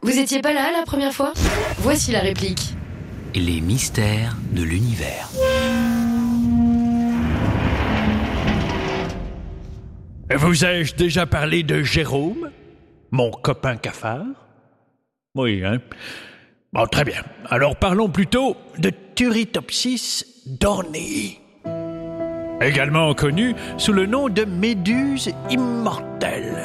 Vous étiez pas là la première fois? Voici la réplique. Les mystères de l'univers. Vous ai-je déjà parlé de Jérôme, mon copain cafard? Oui, hein? Bon, très bien. Alors parlons plutôt de Turritopsis dornei, également connu sous le nom de méduse immortelle.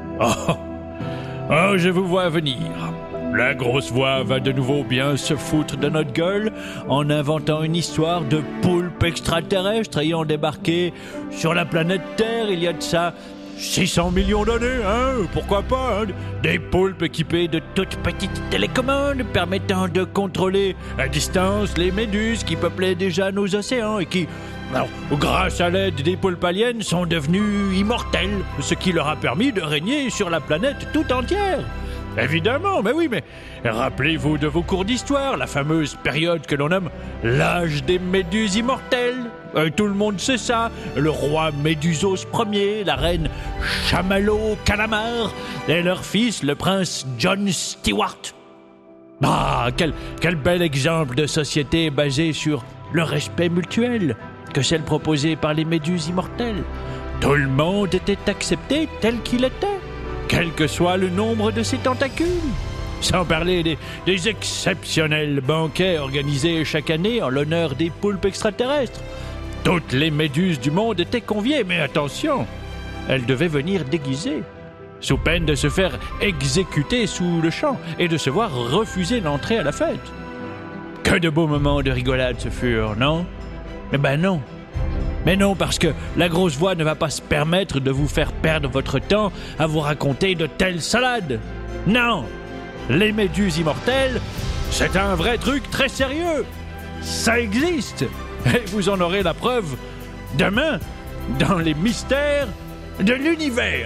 Oh, je vous vois venir. La grosse voix va de nouveau bien se foutre de notre gueule en inventant une histoire de poulpe extraterrestre ayant débarqué sur la planète Terre il y a de ça 600 millions d'années, hein? Pourquoi pas, hein? Des poulpes équipés de toutes petites télécommandes permettant de contrôler à distance les méduses qui peuplaient déjà nos océans et qui, alors, grâce à l'aide des poulpes aliens, sont devenus immortels, ce qui leur a permis de régner sur la planète tout entière. Évidemment, mais oui, mais rappelez-vous de vos cours d'histoire, la fameuse période que l'on nomme l'âge des méduses immortelles. Tout le monde sait ça. Le roi Médusos Ier, la reine Chamallow Calamar et leur fils, le prince John Stewart. Ah, quel bel exemple de société basée sur le respect mutuel que celle proposée par les méduses immortelles. Tout le monde était accepté tel qu'il était, quel que soit le nombre de ses tentacules. Sans parler des exceptionnels banquets organisés chaque année en l'honneur des poulpes extraterrestres. Toutes les méduses du monde étaient conviées, mais attention, elles devaient venir déguisées, sous peine de se faire exécuter sous le champ et de se voir refuser l'entrée à la fête. Que de beaux moments de rigolade ce furent, non? Eh ben non. Mais non, parce que la grosse voix ne va pas se permettre de vous faire perdre votre temps à vous raconter de telles salades. Non! Les méduses immortelles, c'est un vrai truc très sérieux. Ça existe. Et vous en aurez la preuve demain dans les mystères de l'univers.